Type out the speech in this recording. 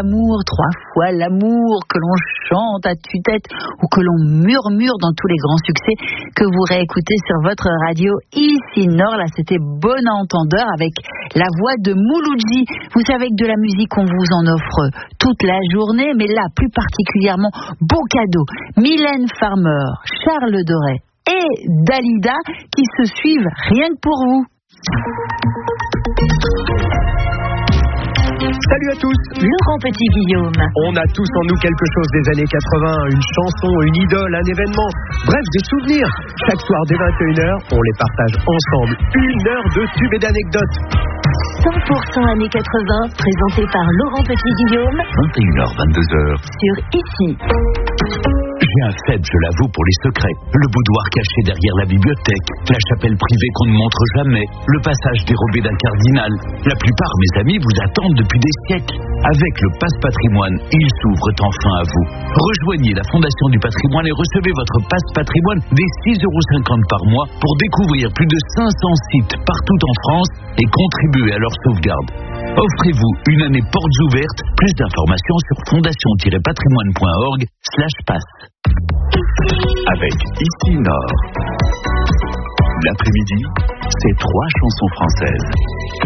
l'amour, 3 fois l'amour, que l'on chante à tue-tête ou que l'on murmure dans tous les grands succès que vous réécoutez sur votre radio ici Nord. Là, c'était Bon Entendeur avec la voix de Mouloudji. Vous savez que de la musique, on vous en offre toute la journée, mais là, plus particulièrement, beau cadeau. Mylène Farmer, Charles Doré et Dalida qui se suivent rien que pour vous. Salut à tous. Laurent Petit-Guillaume. On a tous en nous quelque chose des années 80, une chanson, une idole, un événement, bref des souvenirs. Chaque soir dès 21h, on les partage ensemble. 1 heure de tubes et d'anecdotes. 100% années 80, présenté par Laurent Petit-Guillaume. 21h, 22h. Sur Ici. J'ai un faible, je l'avoue, pour les secrets. Le boudoir caché derrière la bibliothèque, la chapelle privée qu'on ne montre jamais, le passage dérobé d'un cardinal. La plupart, mes amis, vous attendent depuis des siècles. Avec le Passe Patrimoine, ils s'ouvrent enfin à vous. Rejoignez la Fondation du Patrimoine et recevez votre Passe Patrimoine dès 6,50 € par mois pour découvrir plus de 500 sites partout en France et contribuer à leur sauvegarde. Offrez-vous une année portes ouvertes. Plus d'informations sur fondation-patrimoine.org/passe. Avec Ici Nord. L'après-midi, c'est 3 chansons françaises.